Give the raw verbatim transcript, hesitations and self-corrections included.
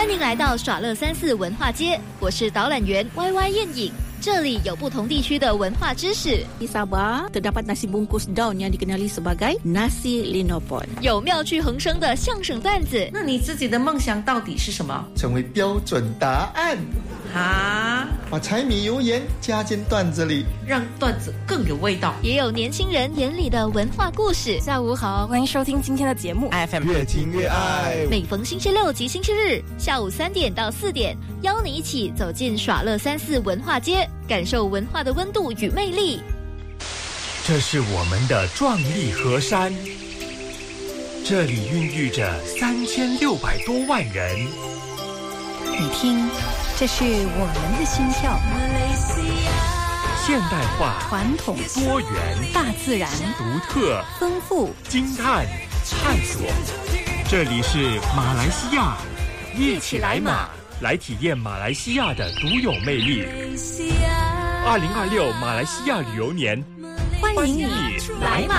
欢迎来到耍乐三四文化街，我是导览员 Y Y 燕影。这里有不同地区的文化知识。 Di Sabah terdapat nasi bungkus daun yang dikenali sebagai nasi linopon。 有妙趣横生的相声段子。 那你自己的梦想到底是什么？ 成为标准答案。 啊！ 把柴米油盐加进段子里， 让段子更有味道。 也有年轻人眼里的文化故事。 下午好，欢迎收听今天的节目 F M 越听越爱。 每逢星期六及星期日下午三点到四点，邀你一起走进耍乐三四文化街，感受文化的温度与魅力。 这是我们的壮丽河山，这里孕育着三千六百多万人。 你听，这是我们的心跳。 现代化、 传统、 多元、 大自然、 独特、 丰富、 惊叹、探索。这里是马来西亚，一起来马，来体验马来西亚的独有魅力。二零二六马来西亚旅游年， 欢迎你来马。